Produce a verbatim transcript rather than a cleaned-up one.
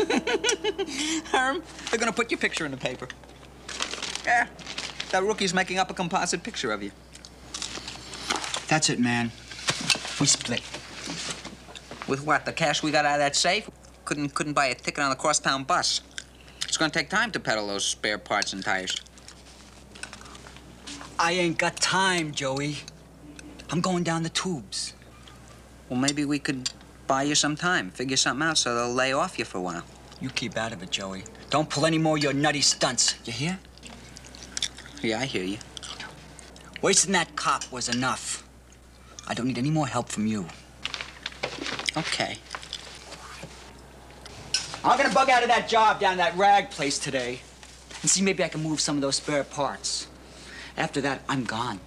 Herm, they're gonna put your picture in the paper. Yeah, that rookie's making up a composite picture of you. That's it, man. We split. With what? The cash we got out of that safe? Couldn't couldn't buy a ticket on the crosstown bus. It's gonna take time to peddle those spare parts and tires. I ain't got time, Joey. I'm going down the tubes. Well, maybe we could buy you some time, figure something out so they'll lay off you for a while. You keep out of it, Joey. Don't pull any more of your nutty stunts. You hear? Yeah, I hear you. Wasting that cop was enough. I don't need any more help from you. Okay. I'm gonna bug out of that job down at that rag place today and see maybe I can move some of those spare parts. After that, I'm gone.